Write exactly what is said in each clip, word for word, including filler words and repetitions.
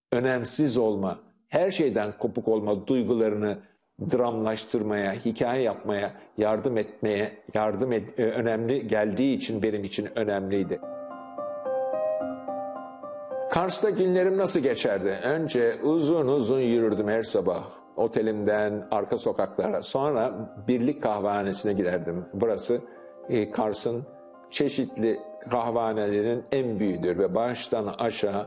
önemsiz olma, her şeyden kopuk olma duygularını dramlaştırmaya, hikaye yapmaya, yardım etmeye, yardım et, önemli geldiği için benim için önemliydi. Kars'ta günlerim nasıl geçerdi? Önce uzun uzun yürürdüm her sabah. Otelimden arka sokaklara. Sonra Birlik Kahvehanesi'ne giderdim. Burası e, Kars'ın çeşitli kahvehanelerinin en büyüğüdür ve baştan aşağı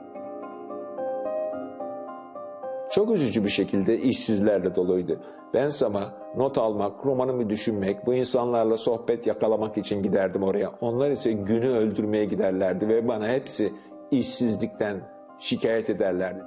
çok üzücü bir şekilde işsizlerle doluydu. Ben sabah not almak, romanımı düşünmek, bu insanlarla sohbet yakalamak için giderdim oraya. Onlar ise günü öldürmeye giderlerdi ve bana hepsi işsizlikten şikayet ederlerdi.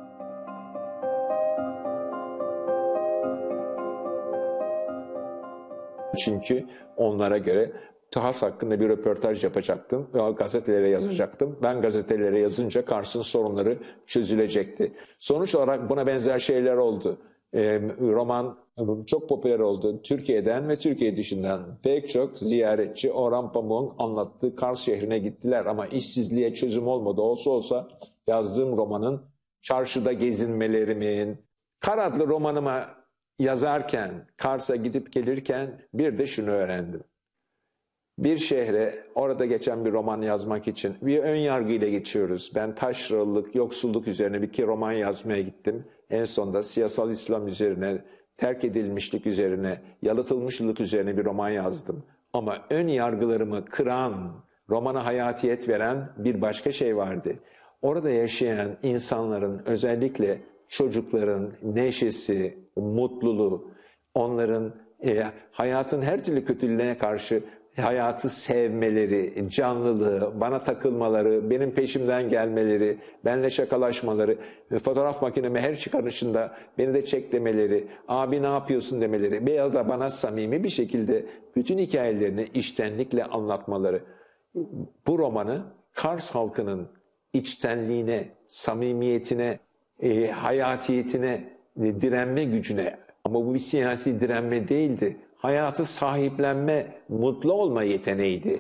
Çünkü onlara göre Tahas hakkında bir röportaj yapacaktım ve gazetelere yazacaktım. Ben gazetelere yazınca Kars'ın sorunları çözülecekti. Sonuç olarak buna benzer şeyler oldu. Ee, roman çok popüler oldu. Türkiye'den ve Türkiye dışından pek çok ziyaretçi Orhan Pamuk'un anlattığı Kars şehrine gittiler ama işsizliğe çözüm olmadı. Olsa olsa yazdığım romanın çarşıda gezinmelerimin, Kar adlı romanıma yazarken, Kars'a gidip gelirken bir de şunu öğrendim. Bir şehre, orada geçen bir roman yazmak için bir ön yargıyla geçiyoruz. Ben taşralılık, yoksulluk üzerine bir iki roman yazmaya gittim. En sonunda siyasal İslam üzerine, terk edilmişlik üzerine, yalıtılmışlık üzerine bir roman yazdım. Ama ön yargılarımı kıran, romana hayatiyet veren bir başka şey vardı. Orada yaşayan insanların, özellikle çocukların neşesi, mutluluğu, onların e, hayatın her türlü kötülüğüne karşı hayatı sevmeleri, canlılığı, bana takılmaları, benim peşimden gelmeleri, benimle şakalaşmaları, fotoğraf makinemi her çıkarışında beni de çek demeleri, abi ne yapıyorsun demeleri veya da bana samimi bir şekilde bütün hikayelerini içtenlikle anlatmaları. Bu romanı Kars halkının içtenliğine, samimiyetine, e, hayatiyetine, e, direnme gücüne, ama bu bir siyasi direnme değildi. Hayatı sahiplenme, mutlu olma yeteneğiydi.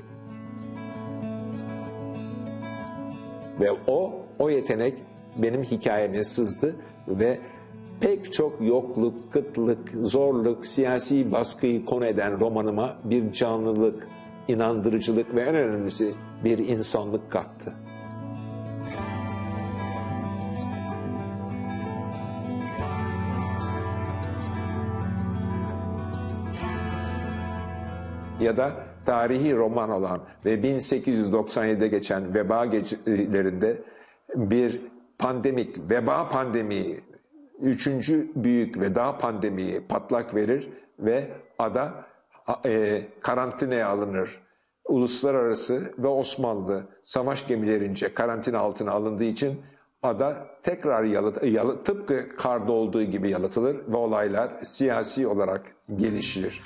Ve o, o yetenek benim hikayeme sızdı ve pek çok yokluk, kıtlık, zorluk, siyasi baskıyı konu eden romanıma bir canlılık, inandırıcılık ve en önemlisi bir insanlık kattı. Ya da tarihi roman olan ve bin sekiz yüz doksan yedide geçen veba gecelerinde bir pandemik, veba pandemiği, üçüncü büyük veba pandemiği patlak verir ve ada e, karantinaya alınır. Uluslararası ve Osmanlı savaş gemilerince karantina altına alındığı için ada tekrar yalıt, yalıt, tıpkı karda olduğu gibi yalıtılır ve olaylar siyasi olarak gelişir.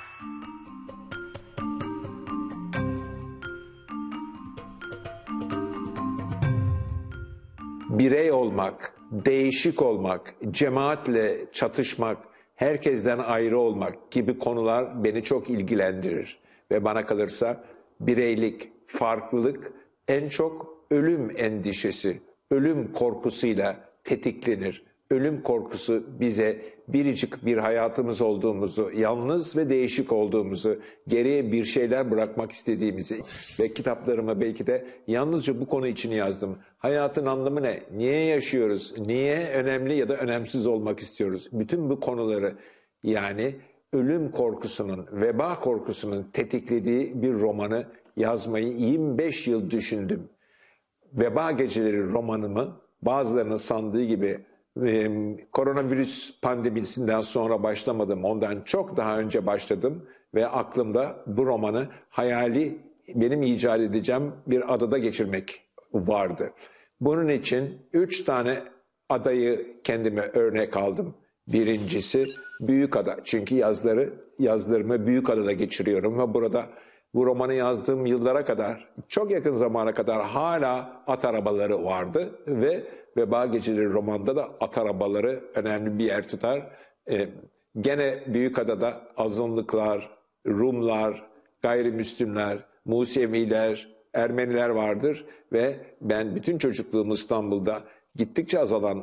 Birey olmak, değişik olmak, cemaatle çatışmak, herkesten ayrı olmak gibi konular beni çok ilgilendirir. Ve bana kalırsa bireylik, farklılık en çok ölüm endişesi, ölüm korkusuyla tetiklenir. Ölüm korkusu bize biricik bir hayatımız olduğumuzu, yalnız ve değişik olduğumuzu, geriye bir şeyler bırakmak istediğimizi ve kitaplarımı belki de yalnızca bu konu için yazdım. Hayatın anlamı ne? Niye yaşıyoruz? Niye önemli ya da önemsiz olmak istiyoruz? Bütün bu konuları, yani ölüm korkusunun, veba korkusunun tetiklediği bir romanı yazmayı yirmi beş yıl düşündüm. Veba Geceleri romanımı bazılarının sandığı gibi Ee, koronavirüs pandemisinden sonra başlamadım. Ondan çok daha önce başladım ve aklımda bu romanı hayali benim icat edeceğim bir adada geçirmek vardı. Bunun için üç tane adayı kendime örnek aldım. Birincisi Büyükada. Çünkü yazları yazlarımı Büyükada'da geçiriyorum ve burada bu romanı yazdığım yıllara kadar, çok yakın zamana kadar hala at arabaları vardı ve Veba Geceleri romanda da at arabaları önemli bir yer tutar. Ee, gene Büyükada'da azınlıklar, Rumlar, gayrimüslimler, Museviler, Ermeniler vardır ve ben bütün çocukluğumu İstanbul'da gittikçe azalan